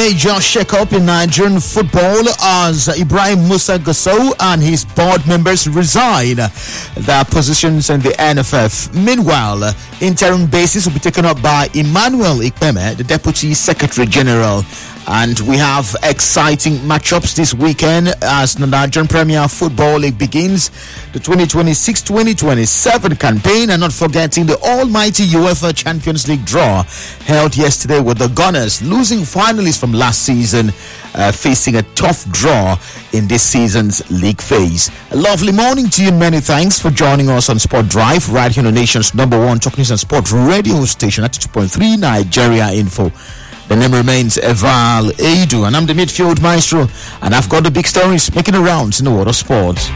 major shake-up in Nigerian football as Ibrahim Musa Gusau and his board members resign their positions in the NFF. Meanwhile, interim basis will be taken up by Emmanuel Ikpeme, the Deputy Secretary General. And we have exciting matchups this weekend as the Nigerian Premier Football League begins the 2026-2027 campaign, and not forgetting the almighty UEFA Champions League draw held yesterday with the Gunners losing finalists from last season, facing a tough draw in this season's league phase. A lovely morning to you. Many thanks for joining us on Sport Drive right here on the nation's number one talk news and sport radio station at 2.3 Nigeria Info. The name remains Eval Edu, and I'm the midfield maestro, and I've got the big stories making the rounds in the world of sports.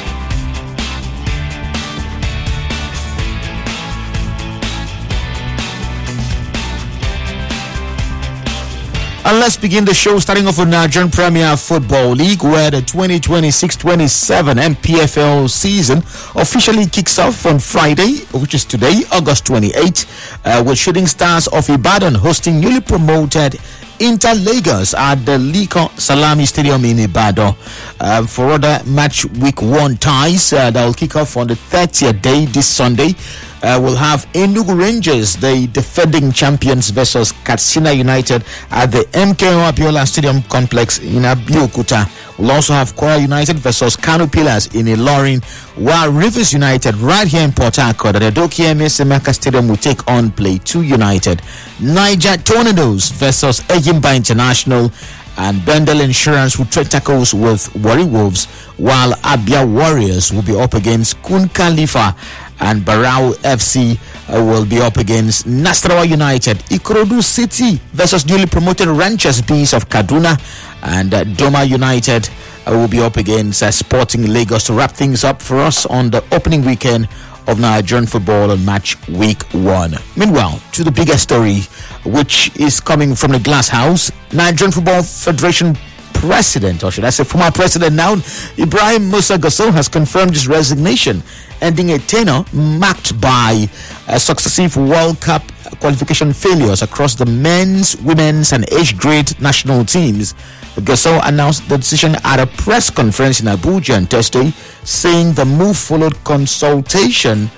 And let's begin the show starting off with Nigerian Premier Football League, where the 2026-27 MPFL season officially kicks off on Friday, which is today, August 28, with Shooting Stars of Ibadan hosting newly promoted Inter Lagos at the Liko Salami Stadium in Ibadan. For other match week 1 ties that will kick off on the 30th day this Sunday, we'll have Enugu Rangers, the defending champions, versus Katsina United at the MKO Abiola Stadium complex in Abeokuta. We'll also have Kwara United versus Kano Pillars in Ilorin, while Rivers United right here in Port Harcourt at the Doki MS Emeka Stadium will take on Plateau United. Niger Tornadoes versus Egimba International, and Bendel Insurance will trade tackles with Warri Wolves, while Abia Warriors will be up against Kun Khalifa, and Barao FC will be up against Nasarawa United. Ikorodu City versus newly promoted Ranchers Bees of Kaduna, and Doma United will be up against Sporting Lagos to wrap things up for us on the opening weekend of Nigerian football on match week 1. Meanwhile, to the biggest story, which is coming from the Glass House. Nigerian Football Federation President, or should I say former president now, Ibrahim Musa Gusau, has confirmed his resignation, ending a tenure marked by successive World Cup qualification failures across the men's, women's and age grade national teams. Gusau announced the decision at a press conference in Abuja on Thursday, saying the move followed consultation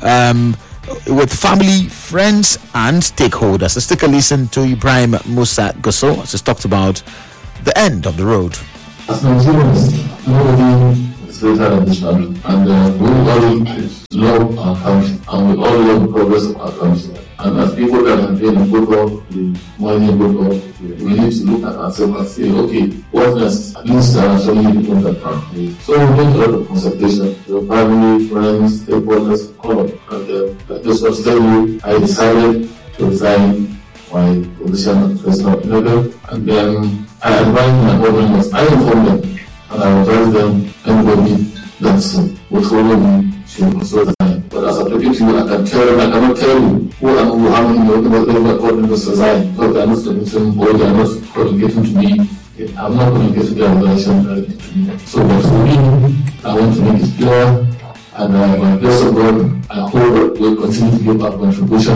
with family, friends and stakeholders. Let's take a listen to Ibrahim Musa Gusau as he's talked about the end of the road. As Nigerians, nobody is greater than this family, and we all love our country, and we all love the progress of our country. And as people that have been in football, the money in football, we need to look at ourselves and say, okay, what next? At least actually become that family. So we made a lot of consultation, your family, friends, stakeholders, call up, and just to tell you, I decided to resign my position as president of Innovel, and then I advised my board members, I informed them, and I advised them, anybody that would follow me should also resign. But as I'm talking to you, I cannot tell you who and who, how many board members resign, because they are not submitting or they are not communicating to me. I'm not communicating to the organization directly to me. So, but for me, I want to make it clear, and by the grace of God, I hope that we'll continue to give our contribution.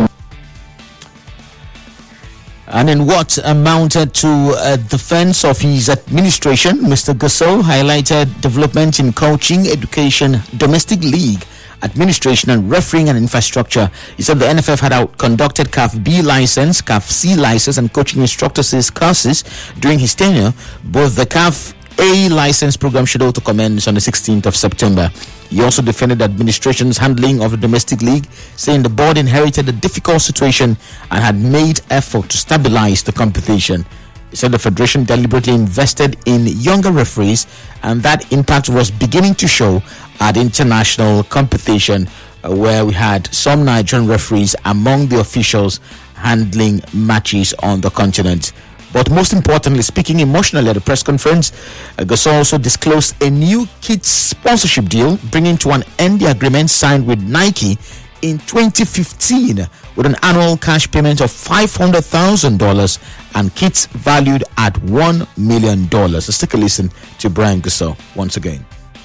And in what amounted to a defense of his administration, Mr. Gusau highlighted development in coaching, education, domestic league, administration and refereeing and infrastructure. He said the NFF had conducted CAF B license, CAF C license and coaching instructors courses during his tenure. Both the CAF A license program scheduled to commence on the 16th of September. He also defended the administration's handling of the domestic league, saying the board inherited a difficult situation and had made effort to stabilize the competition. He said the federation deliberately invested in younger referees, and that impact was beginning to show at international competition, where we had some Nigerian referees among the officials handling matches on the continent. But most importantly, speaking emotionally at the press conference, Gusau also disclosed a new kids sponsorship deal, bringing to an end the agreement signed with Nike in 2015 with an annual cash payment of $500,000 and kits valued at $1 million. Let's take a listen to Brian Gusau once again.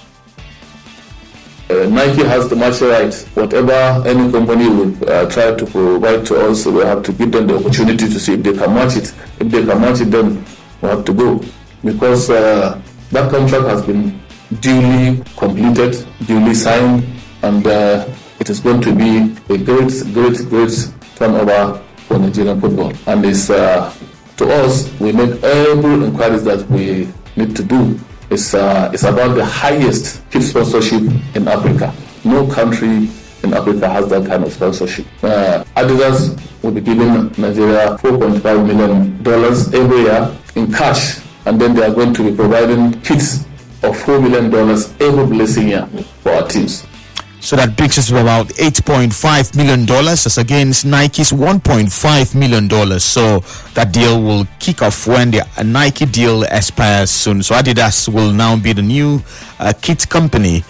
Nike has the match rights. Whatever any company will try to provide to us, we have to give them the opportunity to see if they can match it. If they can match it, then we have to go, because that contract has been duly completed, duly signed, and it is going to be a great turnover for Nigerian football. And it's to us, we make every inquiries that we need to do. It's about the highest kit sponsorship in Africa. No country in Africa has that kind of sponsorship. Adidas will be giving Nigeria $4.5 million every year in cash, and then they are going to be providing kits of $4 million every blessing year for our teams. So that brings us to about $8.5 million as against Nike's $1.5 million. So that deal will kick off when the Nike deal expires soon. So Adidas will now be the new kit company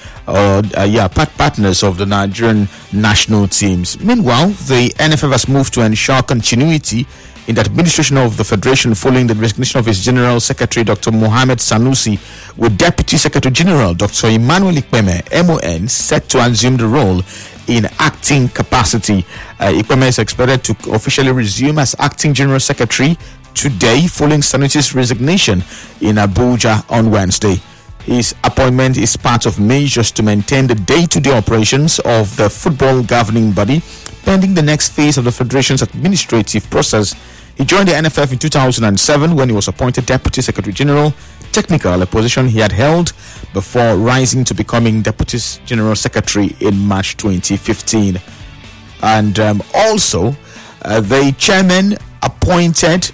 partners of the Nigerian national teams. Meanwhile, the NFF has moved to ensure continuity in the administration of the Federation following the resignation of its General Secretary, Dr. Mohammed Sanusi, with Deputy Secretary General, Dr. Emmanuel Ikpeme, MON, set to assume the role in acting capacity. Ikpeme is expected to officially resume as Acting General Secretary today following Sanusi's resignation in Abuja on Wednesday. His appointment is part of measures to maintain the day-to-day operations of the football governing body, pending the next phase of the Federation's administrative process. He joined the NFF in 2007 when he was appointed Deputy Secretary General Technical, a position he had held before rising to becoming Deputy General Secretary in March 2015. And also, the chairman appointed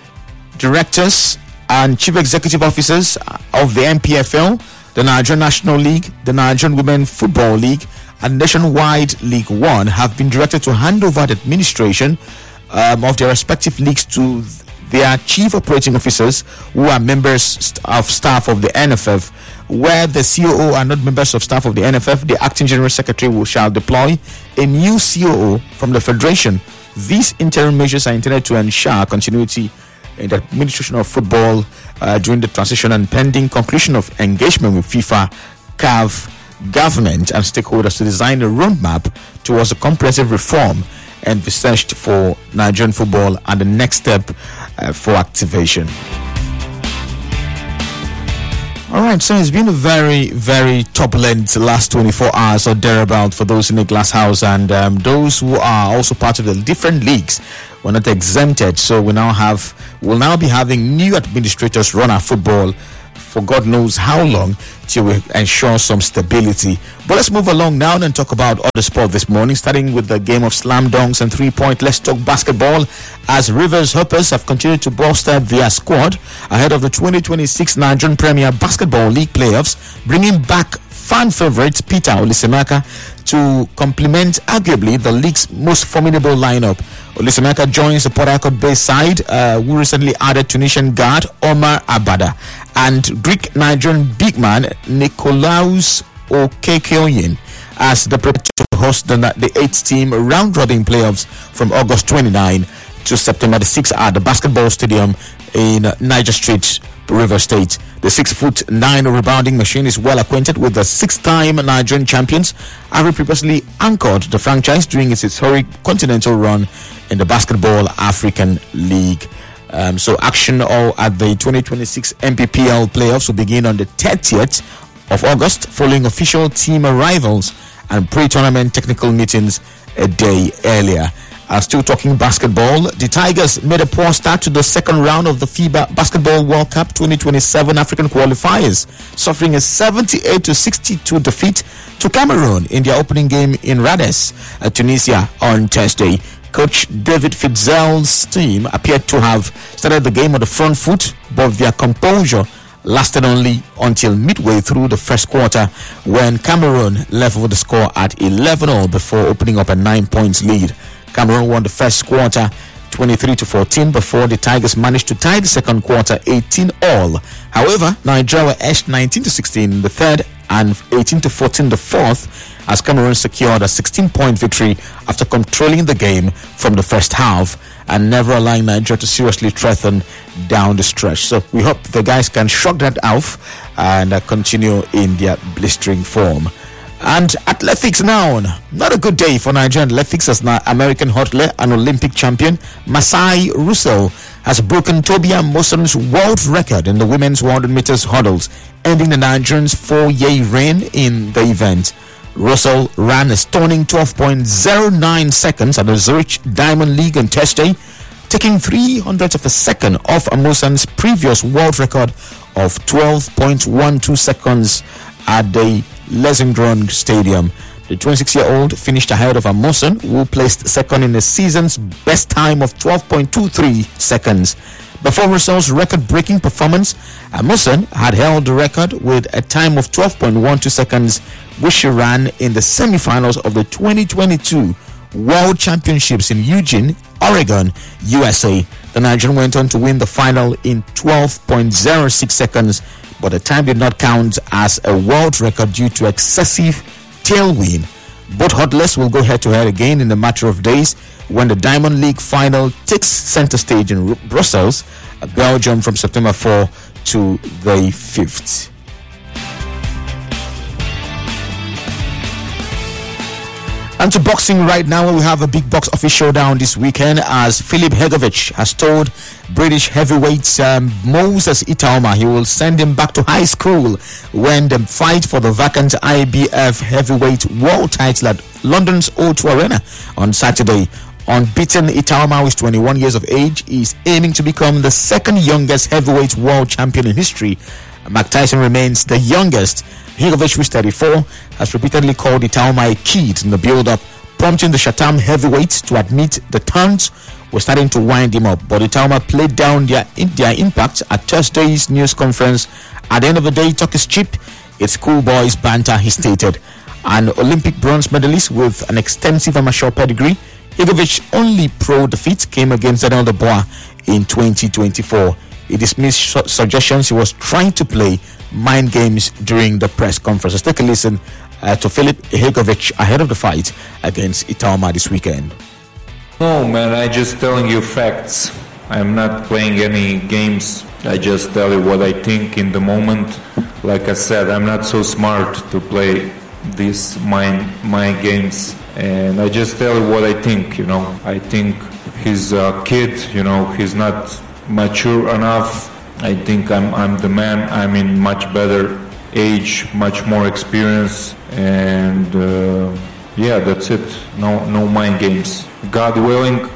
directors and chief executive officers of the NPFL, the Nigerian National League, the Nigerian Women Football League, and Nationwide League One have been directed to hand over the administration of their respective leagues to their chief operating officers, who are members of staff of the NFF. Where the COO are not members of staff of the NFF, the acting general secretary shall deploy a new COO from the federation. These interim measures are intended to ensure continuity in the administration of football during the transition and pending conclusion of engagement with FIFA, CAF, government and stakeholders to design a roadmap towards a comprehensive reform envisaged for Nigerian football and the next step for activation. All right, so it's been a very, very turbulent last 24 hours or thereabout for those in the glass house, and those who are also part of the different leagues were not exempted. So we'll now be having new administrators run our football for God knows how long to ensure some stability. But let's move along now and talk about other sport this morning, starting with the game of slam dunks and 3-point. Let's talk basketball, as Rivers Hoppers have continued to bolster their squad ahead of the 2026 Nigerian Premier Basketball League playoffs, bringing back fan favorite Peter Olisimaka to complement arguably the league's most formidable lineup. Olisimaka joins the Port Harcourt-based side, who recently added Tunisian guard Omar Abada and Greek-Nigerian big man Nikolaus Okekeoyin as the preparator to host the 8th-team round-robin playoffs from August 29 to September 6 at the basketball stadium in Niger Street, River State. The 6'9" rebounding machine is well acquainted with the 6-time Nigerian champions, having previously anchored the franchise during its historic continental run in the Basketball African League. So action at the 2026 MPPL playoffs will begin on the 30th of August, following official team arrivals and pre-tournament technical meetings a day earlier. Still talking basketball, the Tigers made a poor start to the second round of the FIBA Basketball World Cup 2027 African qualifiers, suffering a 78-62 defeat to Cameroon in their opening game in Rades, Tunisia on Thursday. Coach David Fitzel's team appeared to have started the game on the front foot, but their composure lasted only until midway through the first quarter, when Cameroon leveled the score at 11-all before opening up a 9-point lead. Cameroon won the first quarter 23-14 before the Tigers managed to tie the second quarter 18-all. However, Nigeria were edged 19-16 in the third and 18-14 the fourth, as Cameroon secured a 16-point victory after controlling the game from the first half and never allowing Nigeria to seriously threaten down the stretch. So we hope the guys can shrug that off and continue in their blistering form. And athletics now, not a good day for Nigerian athletics, as American hurdler and Olympic champion Masai Russell has broken Tobia Amosan's world record in the women's 100 meters hurdles, ending the Nigerians' 4-year reign in the event. Russell ran a stunning 12.09 seconds at the Zurich Diamond League on Thursday, taking 0.03 of a second off Amosan's previous world record of 12.12 seconds at the Lesingron Stadium. The 26-year-old finished ahead of Amosan, who placed second in the season's best time of 12.23 seconds. Before Russell's record-breaking performance, Amosan had held the record with a time of 12.12 seconds, which she ran in the semi-finals of the 2022 World Championships in Eugene, Oregon, USA. The Nigerian went on to win the final in 12.06 seconds, but the time did not count as a world record due to excessive tailwind. Both hurdlers will go head-to-head again in a matter of days when the Diamond League final takes center stage in Brussels, Belgium, from September 4 to the 5th. And to boxing right now, we have a big box office showdown this weekend as Filip Hrgović has told British heavyweight Moses Itauma he will send him back to high school when they fight for the vacant IBF heavyweight world title at London's O2 Arena on Saturday. Unbeaten, Itauma, who is 21 years of age, is aiming to become the second youngest heavyweight world champion in history. Mike Tyson remains the youngest. Hrgović, who is 34, has repeatedly called Itauma a kid in the build-up, prompting the Chatham heavyweights to admit the turns were starting to wind him up. But Itauma played down their impact at Thursday's news conference. At the end of the day, talk is cheap. It's cool boys banter, he stated. An Olympic bronze medalist with an extensive amateur pedigree, Hrgovic's only pro defeat came against Daniel Dubois in 2024. He dismissed suggestions he was trying to play mind games during the press conference. Let's take a listen to Filip Hrgović ahead of the fight against Itauma this weekend. No, man, I just telling you facts. I'm not playing any games. I just tell you what I think in the moment. Like I said, I'm not so smart to play these mind games. And I just tell you what I think, I think he's a kid, he's not mature enough. I think I'm the man. I'm in much better age, much more experience, and that's it. No mind games. God willing,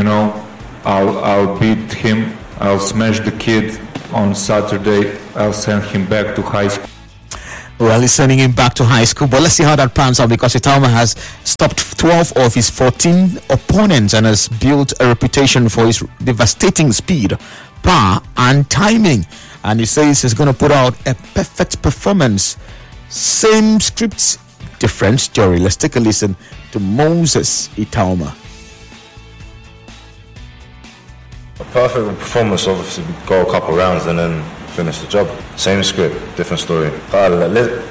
I'll beat him. I'll smash the kid on Saturday. I'll send him back to high school. Well, he's sending him back to high school, but let's see how that pans out, because Itauma has stopped 12 of his 14 opponents and has built a reputation for his devastating speed, power, and timing. And he says he's going to put out a perfect performance. Same script, different story. Let's take a listen to Moses Itauma. A perfect performance, obviously, go a couple rounds and then finish the job. Same script, different story.